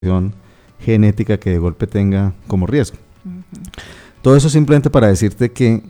genética que de golpe tenga como riesgo. Todo eso simplemente para decirte que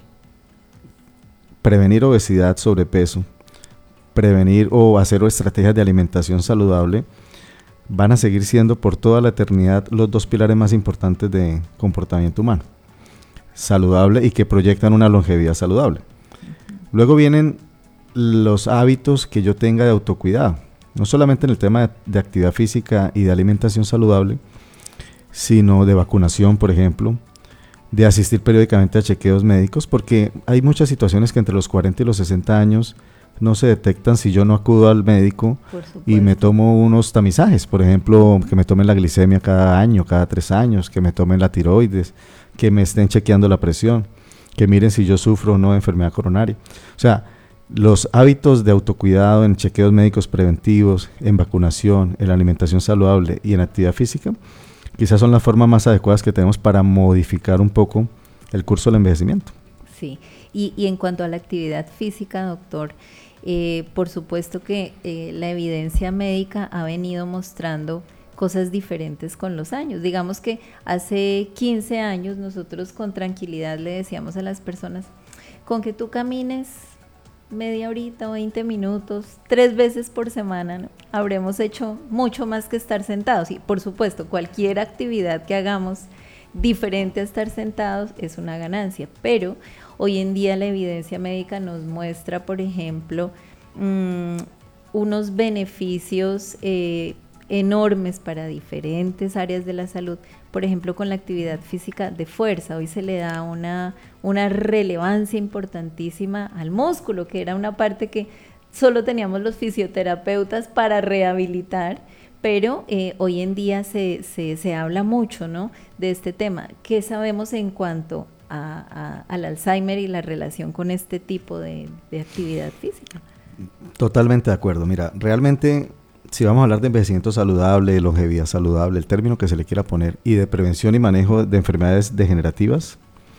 prevenir obesidad, sobrepeso, prevenir o hacer estrategias de alimentación saludable van a seguir siendo por toda la eternidad los dos pilares más importantes de comportamiento humano, saludable y que proyectan una longevidad saludable. Luego vienen los hábitos que yo tenga de autocuidado, no solamente en el tema de actividad física y de alimentación saludable, sino de vacunación, por ejemplo, de asistir periódicamente a chequeos médicos, porque hay muchas situaciones que entre los 40 y los 60 años no se detectan si yo no acudo al médico y me tomo unos tamizajes, por ejemplo, que me tomen la glicemia cada año, cada 3 años, que me tomen la tiroides, que me estén chequeando la presión, que miren si yo sufro o no de enfermedad coronaria. O sea, los hábitos de autocuidado en chequeos médicos preventivos, en vacunación, en la alimentación saludable y en actividad física, quizás son las formas más adecuadas que tenemos para modificar un poco el curso del envejecimiento. Sí, y en cuanto a la actividad física, doctor, por supuesto que la evidencia médica ha venido mostrando cosas diferentes con los años. Digamos que hace 15 años nosotros con tranquilidad le decíamos a las personas, con que tú camines media horita o 20 minutos, 3 veces por semana, ¿no? Habremos hecho mucho más que estar sentados. Y por supuesto, cualquier actividad que hagamos diferente a estar sentados es una ganancia, pero hoy en día la evidencia médica nos muestra, por ejemplo, unos beneficios enormes para diferentes áreas de la salud, por ejemplo con la actividad física de fuerza. Hoy se le da una relevancia importantísima al músculo, que era una parte que solo teníamos los fisioterapeutas para rehabilitar, pero hoy en día se habla mucho, ¿no?, de este tema. ¿Qué sabemos en cuanto al Alzheimer y la relación con este tipo de actividad física? Totalmente de acuerdo. Mira, realmente si vamos a hablar de envejecimiento saludable, de longevidad saludable, el término que se le quiera poner, y de prevención y manejo de enfermedades degenerativas,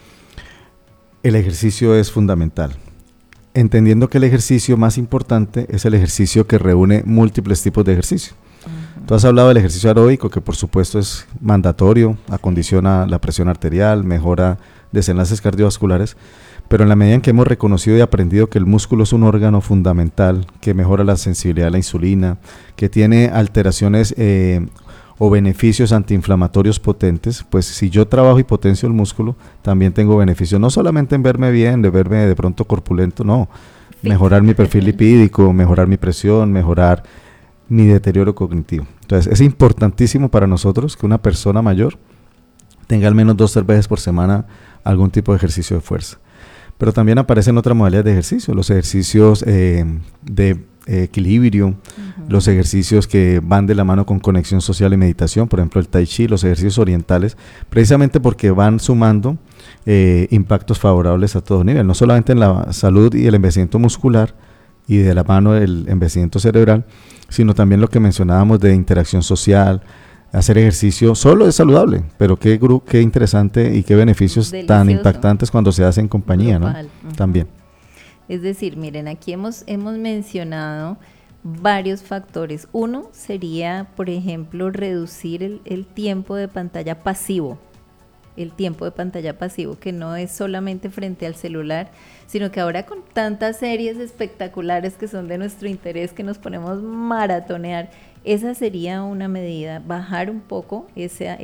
el ejercicio es fundamental. Entendiendo que el ejercicio más importante es el ejercicio que reúne múltiples tipos de ejercicio. Tú has hablado del ejercicio aeróbico, que por supuesto es mandatorio, acondiciona la presión arterial, mejora desenlaces cardiovasculares, pero en la medida en que hemos reconocido y aprendido que el músculo es un órgano fundamental, que mejora la sensibilidad a la insulina, que tiene alteraciones o beneficios antiinflamatorios potentes, pues si yo trabajo y potencio el músculo, también tengo beneficios, no solamente en verme bien, de verme de pronto corpulento, no, mejorar mi perfil lipídico, mejorar mi presión, mejorar mi deterioro cognitivo. Entonces es importantísimo para nosotros que una persona mayor tenga al menos 2 o 3 veces por semana algún tipo de ejercicio de fuerza. Pero también aparecen otras modalidades de ejercicio, los ejercicios de equilibrio, los ejercicios que van de la mano con conexión social y meditación, por ejemplo el tai chi, los ejercicios orientales, precisamente porque van sumando impactos favorables a todo nivel, no solamente en la salud y el envejecimiento muscular y de la mano del envejecimiento cerebral, sino también lo que mencionábamos de interacción social. Hacer ejercicio solo es saludable, pero qué interesante y qué beneficios tan impactantes cuando se hace en compañía, grupal, ¿no? También. Es decir, miren, aquí hemos mencionado varios factores. Uno sería, por ejemplo, reducir el tiempo de pantalla pasivo. El tiempo de pantalla pasivo, que no es solamente frente al celular, sino que ahora con tantas series espectaculares que son de nuestro interés, que nos ponemos a maratonear, esa sería una medida, bajar un poco esa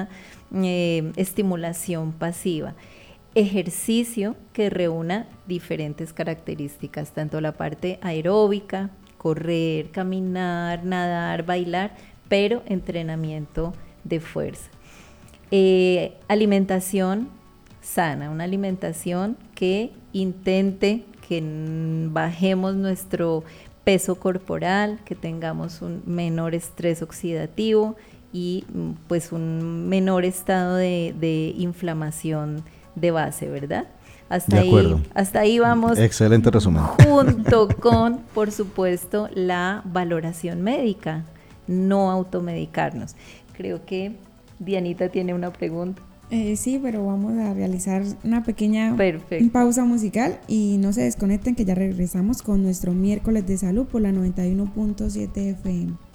estimulación pasiva. Ejercicio que reúna diferentes características, tanto la parte aeróbica, correr, caminar, nadar, bailar, pero entrenamiento de fuerza. Alimentación sana, una alimentación que intente que bajemos nuestro peso corporal, que tengamos un menor estrés oxidativo y pues un menor estado de inflamación de base, ¿verdad? Hasta ahí vamos. Excelente resumen. Junto con, por supuesto, la valoración médica, no automedicarnos. Creo que Dianita tiene una pregunta. Sí, pero vamos a realizar una pequeña pausa musical y no se desconecten, que ya regresamos con nuestro miércoles de salud por la 91.7 FM.